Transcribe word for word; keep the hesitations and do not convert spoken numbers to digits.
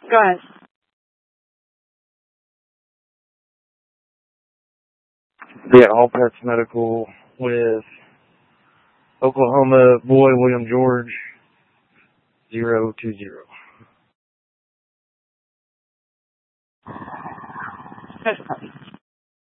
Go ahead. Yeah, All Pets Medical with Oklahoma Boy William George zero two zero. Hush puppy.